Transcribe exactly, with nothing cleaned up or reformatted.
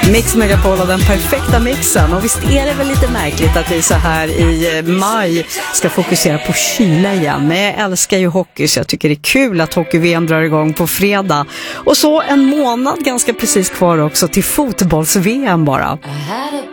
Mix Megapol och den perfekta mixen. Och visst är det väl lite märkligt att vi så här i maj ska fokusera på kyla igen. Men jag älskar ju hockey, så jag tycker det är kul att hockey-V M drar igång på fredag. Och så en månad ganska precis kvar också till fotbolls-V M bara.